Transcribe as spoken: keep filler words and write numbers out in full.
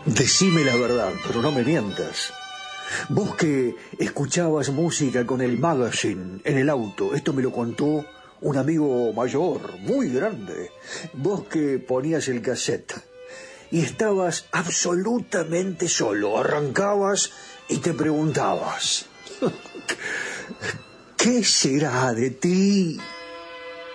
Decime la verdad, pero no me mientas. Vos que escuchabas música con el magazine en el auto, esto me lo contó un amigo mayor, muy grande. Vos que ponías el cassette y estabas absolutamente solo, arrancabas y te preguntabas, ¿qué será de ti?